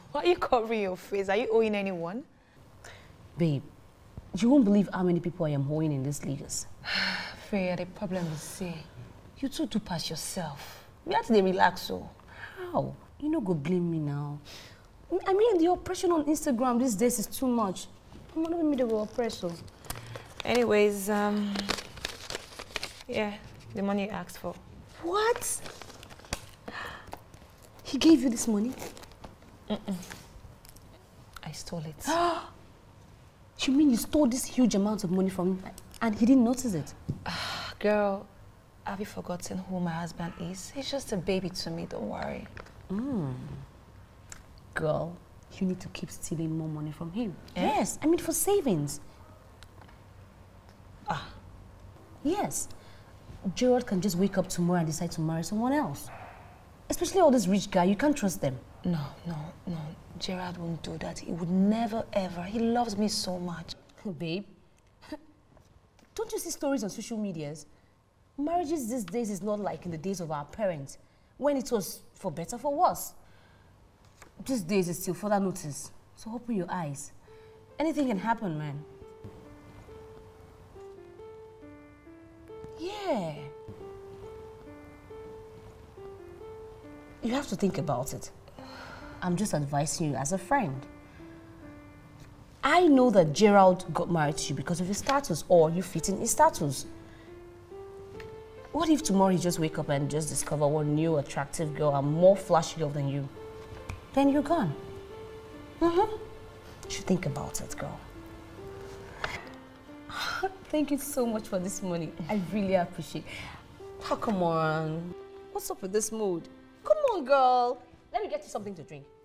Why are you covering your face? Are you owing anyone? Babe, you won't believe how many people I am owing in this Lagos. Freya, the problem is, see, you too do pass yourself. We have to relax, so. How? You no go blame me now. I mean, the oppression on Instagram these days is too much. I'm not me the oppressor. Anyways, yeah, the money you asked for. What? He gave you this money? I stole it. You mean you stole this huge amount of money from him and he didn't notice it? Girl, have you forgotten who my husband is? He's just a baby to me, don't worry. Girl, you need to keep stealing more money from him. Eh? Yes, I mean for savings. Yes. Gerald can just wake up tomorrow and decide to marry someone else. Especially all this rich guy, you can't trust them. No. Gerard won't do that. He would never, ever. He loves me so much. Babe, don't you see stories on social medias? Marriages these days is not like in the days of our parents, when it was for better, for worse. These days is still further notice. So open your eyes. Anything can happen, man. Yeah. You have to think about it. I'm just advising you as a friend. I know that Gerald got married to you because of his status, or you fit in his status. What if tomorrow you just wake up and just discover one new attractive girl and more flashy girl than you? Then you're gone. You should think about it, girl. Thank you so much for this money. I really appreciate it. Oh, come on. What's up with this mood? Come on, girl. Let me get you something to drink.